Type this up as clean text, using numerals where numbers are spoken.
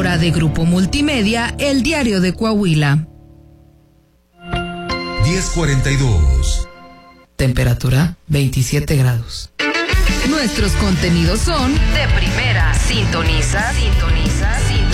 hora de Grupo Multimedia, El Diario de Coahuila. 10:42. Temperatura 27 grados. Nuestros contenidos son de primera. Sintoniza.